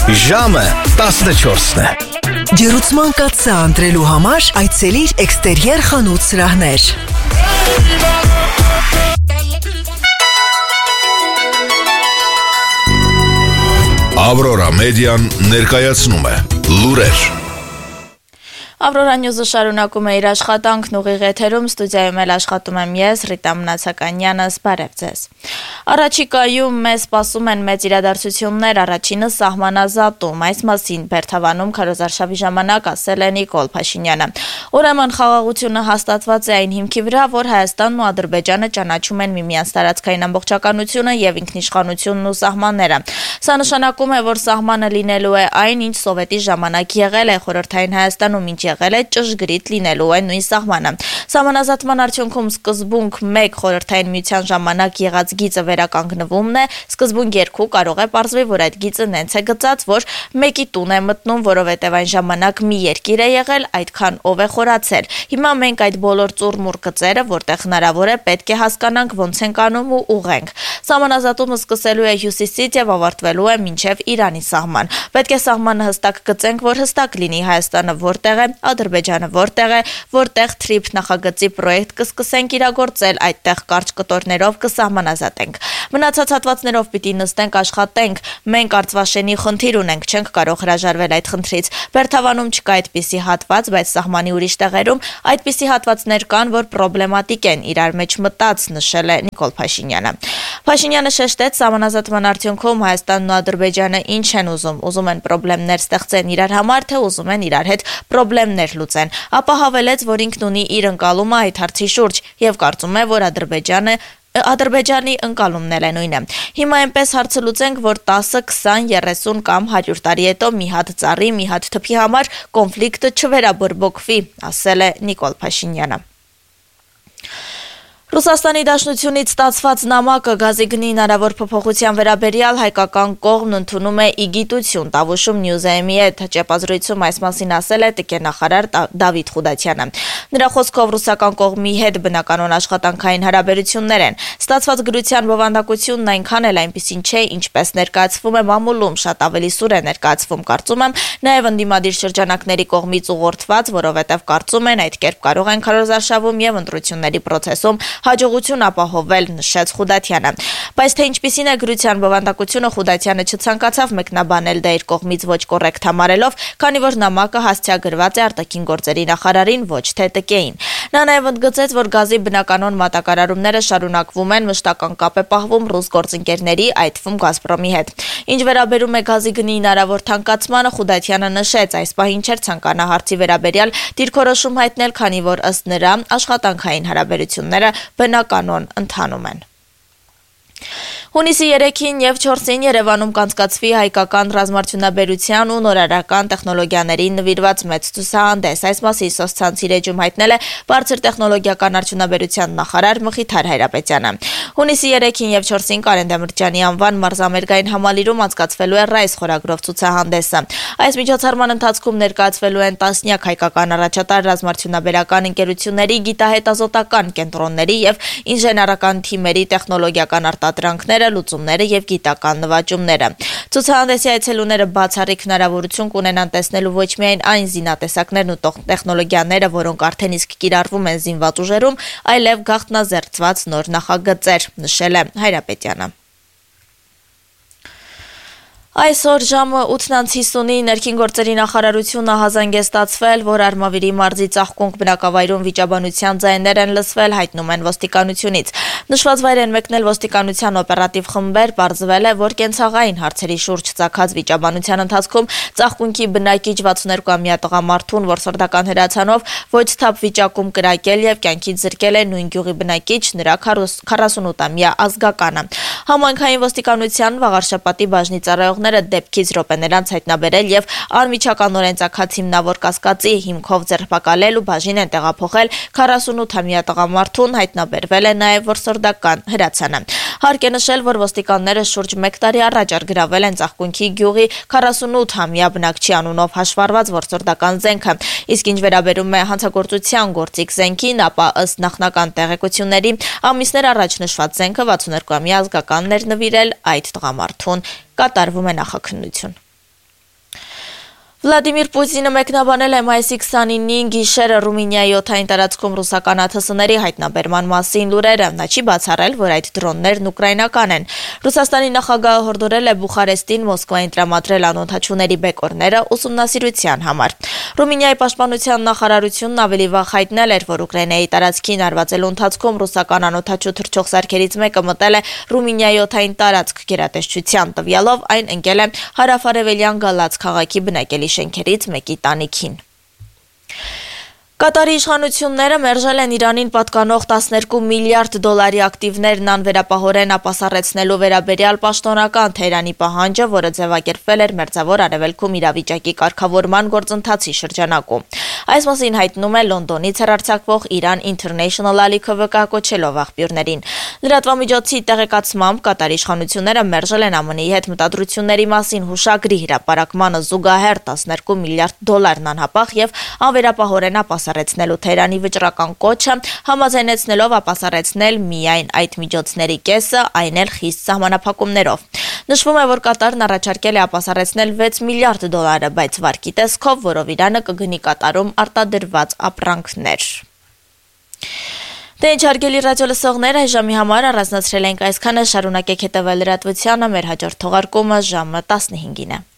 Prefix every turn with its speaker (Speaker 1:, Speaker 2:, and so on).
Speaker 1: Ժամը 14-ն է։
Speaker 2: Ջերուցման կաթսա ընտրելու համար այցելիր էքստերիեր խանութ սրահներ։
Speaker 3: Ավրորա մեդիան ներկայացնում է լուրեր։
Speaker 4: Ավրորա Նյուզը շարունակում է իր աշխատանքն ուղիղ եթերում, ստուդիայում էլ աշխատում եմ ես, Ռիտա Մնացականյանը, բարև ձեզ։ Առաջիկայում մեզ սպասում են մեծ իրադարձություններ, առաջինը սահմանազատում, այս մասին Բերթավանում քարոզարշավի ժամանակ ասել է Նիկոլ Փաշինյանը։ Ուրեմն խաղաղությունը հաստատված է այն հիմքի վրա, որ Հայաստանն ու Ադրբեջանը ճանաչում են միմյանց տարածքային ամբողջականությունը եւ ինքնիշխանությունն ու սահմանները։ Սա նշանակում է, որ սահմանը լինելու է այն, ինչ սովետի ժամանակ եղել է խորհրդային Հայաստանում, ինչ եղել է ճշգրիտ լինելու է նույն սահմանը։ Սահմանազատման արդյունքում սկզբունք 1 խորհրդային միության ժամանակ եղած գիծը վերականգնվումն է, սկզբունք 2 կարող է պարզվի, որ այդ գիծը նենց է գծած, որ մեկի տուն է մտնում, որովհետև այն ժամանակ մի երկիր է եղել, այդքան ով է խորացել։ Հիմա մենք այդ բոլոր ծուռմուռ գծերը, որտեղ հնարավոր է, պետք է հասկանանք ոնց ենք անում ու ուղենք։ Սահմանազատումը սկսելու է հյուսիսից եւ ավարտվելու է մինչեւ Իրանի սահման։ Պետք է սահմանը հստակ գծենք, որ հստակ լինի Հայաստանը որտեղ է, Ադրբեջանը որտեղ է, որտեղ TRIP նախագծի պրոյեկտ կսկսենք իրագործել, այդտեղ կարճ կտորներով կսահմանազատենք։ Մնացած հատվածներով պիտի նստենք աշխատենք, մենք արծվաշենի խնդիր ունենք, չենք կարող հրաժարվել այդ խնդրից։ Բերթավանում չկա այդպիսի հատված, բայց սահմանի ուրիշ տեղերում այդպիսի հատվածներ կան, որ պրոբլեմատիկ են, իրար մեջ մտած, նշել է Նիկոլ Փաշինյանը։ Փաշինյանը շեշտեց, սահմանազատման արդյունքում Հայաստանն ու Ադրբեջանը ինչ են ուզում են պրոբլեմներ ստեղծեն իրար համար, թե ուզում են իրար հետ պրոբլեմներ լուծեն։ Ապա հավելեց, որ ինքն ունի իր ընկալումը այդ հարցի շուրջ եւ կարծում է, որ Ադրբեջանի ընկալումն էլ է նույնը։ Հիմա այնպես հարցը լուծենք, որ 10, 20, 30 կամ 100 տարի հետո մի հատ ծառի, մի հատ թփի համար կոնֆլիկտը չվերաբորբոքվի, ասել է Նիկոլ Փաշինյանը։ Ռուսաստանի Դաշնությունից ստացված նամակը գազի գնի հնարավոր փոփոխության վերաբերյալ հայկական կողմն ընդունում է ի գիտություն, Տավուշում Նյուզեյմի հետ հրապարակայում այս մասին ասել է ՏԿ նախարար Դավիթ Խուդատյանը։ Նրա խոսքով ռուսական կողմի հետ բնականon աշխատանքային հարաբերություններ են։ Ստացված գրության բովանդակությունն այնքան էլ այնպիսին չէ, ինչպես ներկայացվում է մամուլում, շատ ավելի սուր է ներկայացվում, կարծում եմ, նաև ընդդիմադիր շրջանակների կողմից ուղղորդված, որովհետև կարծում են այդ կերպ կարող են քարոզարշավում եւ ընտրությունների process-ում հաջողություն ապահովել, նշեց Խուդատյանը։ Բայց թե ինչպիսին է գրության բովանդակությունը, Խուդատյանը չցանկացավ մեկնաբանել դա իր կողմից ոչ կոռեկտ համարելով, քանի որ նամակը հասցեագրված է արտաքին գործերի նախարարին, ոչ թե ՏԿ-ին։ Նա նաև ընդգծեց, որ գազի բնականon մատակարարումները շարունակվում են, մշտական կապ է պահվում ռուս գործընկերների, այդ թվում Գազպրոմի հետ։ Ինչ վերաբերում է գազի գնի հնարավոր թանկացմանը, Խուդատյանը նշեց, այս պահին չէր ցանկանա հարցի վերաբերյալ դիրքորոշում հայտնել, քանի որ ըստ նրա աշխատանքային հարաբերությունները բնականon ընթանում են։ Հունիսի 3-ին եւ 4-ին Երևանում կանցկացվի հայկական ռազմարդյունաբերության ու նորարարական տեխնոլոգիաներին նվիրված մեծ ցուցահանդես։ Այս մասին սոցցանցի էջում հայտնել է բարձր տեխնոլոգիական արդյունաբերության նախարար Մխիթար Հայրապետյանը։ Հունիսի 3-ին եւ 4-ին Կարեն Դեմիրճյանի անվան մարզամերգային համալիրում անցկացվելու է Ռայս խորագրով ցուցահանդեսը։ Այս միջոցառման ընթացքում ներկայացվելու են տասնյակ հայկական առաջատար ռազմարդյունաբերական ընկերությունների, գիտահետազոտական կենտրոնների եւ ինժեներական թիմերի տեխնոլոգիական արտադրանքները, լուծումները եւ գիտական նվաճումները։ Ցուցահանդեսի այցելուները բացառիկ հնարավորություն կունենան տեսնելու ոչ միայն այն զինատեսակներն ու տեխնոլոգիաները, որոնք արդեն իսկ կիրառվում են զինված ուժերում, այլև գաղտնազերծված նոր նախագծեր, նշել է Հայրապետյանը։ Այսօր ժամը 8:50-ի ներքին գործերի նախարարությունը հազանգ է ստացվել, որ Արմավիրի մարզի Ծաղկունք բնակավայրում վիճաբանության ձայներ են լսվել, հայտնում են ոստիկանությունից։ Նշված վայր են մեկնել ոստիկանության օպերատիվ խմբեր, պարզվել է, որ կենցաղային հարցերի շուրջ ծագած վիճաբանության ընթացքում Ծաղկունքի բնակիչ 62-ամյա տղամարդուն որսորդական հրացանով ոչ թափ վիճակում կրակել եւ կյանքից զրկել է նույն գյուղի բնակիչ նրա 48-ամյա ազգականը։ Համայնքային ոստիկանության Վաղարշապատի բաժնի ծառայողները դեպքից րոպեներանց հայտնաբերել եւ անմիջականորեն ծագած հիմնավոր կասկածի հիմքով ձերբակալել ու բաժին են տեղափոխել 48-ամյա տղամարդուն, հայտնաբերվել է նաեւ որսորդական հրացանը։ Հարկ է նշել, որ ոստիկանները շուրջ 1 տարի առաջ արգրավել են Ծաղկունքի գյուղի 48-ամյա բնակչի անունով հաշվառված որսորդական զենքը։ Իսկ ինչ վերաբերում է հանցագործության գործիք զենքին, ապա ըստ նախնական տեղեկությունների ամիսներ առաջ նշված զենքը 62-ամյա ազգականն էր նվիրել այդ տղամարդուն, կատարվում է նախաքննություն։ Վլադիմիր Պուտինը մեկնաբանել է մայիսի 29-ին գիշերը Ռումինիայի օդային տարածքում ռուսական ԱԹՍ-ների հայտնաբերման մասին լուրերը։ Նա չի բացառել, որ այդ դրոններն ուկրաինական են։ Ռուսաստանի նախագահը հորդորել է Բուխարեստին Մոսկվային տրամադրել անօդաչուների բեկորները ուսումնասիրության համար։ Ռումինիայի պաշտպանության նախարարությունն ավելի վաղ հայտնել էր, որ Ուկրաինայի տարածքին արվածելու ընթացքում ռուսական անօդաչու թռչող սարքերից մեկը մտել է Ռումինիայի օդային տարածք գերատեսչության տվյալով այն ընկել է հարավարևելյան Գալաց քաղաքի բնակելի շենքերից մեկի տանիքին։ Կատարի իշխանությունները մերժել են Իրանին պատկանող 12 միլիարդ դոլարի ակտիվներն անվերապահորեն ապասառեցնելու վերաբերյալ պաշտոնական Թեհրանի պահանջը, որը ձևակերպվել էր Մերձավոր Արևելքում իրավիճակի կարգավորման գործընթացի շրջանակում։ Այս մասին հայտնում է Լոնդոնից հեռարձակվող Iran International ալիքը վկայակոչելով աղբյուրներին։ Լրատվամիջոցի տեղեկացմամբ Կատարի իշխանությունները մերժել են ԱՄՆ-ի հետ մտադրությունների մասին հուշագրի հրապարակմանը զուգահեռ 12 միլիարդ դոլարն անհապաղ եւ անվերապահորեն ապասառեցնելու Թեհրանի վճռական կոչը, համաձայնեցնելով ապասառեցնել միայն այդ միջոցների կեսը, այն էլ խիստ սահմանափակումներով։ Նշվում է, որ Կատարն առաջարկել է ապասառեցնել 6 միլիարդ դոլարը, բայց վարկի տեսքով, որով Իրանը կգնի Կատարում արտադրված ապրանքներ։ Դե ինչ հարգելի ռադիո լսողներ, այս ժամի համար առանձնացրել ենք այսքանը, շարունակեք հետևել լրատվությանը, մեր հաջորդ թողարկումը ժամը 15-ին է։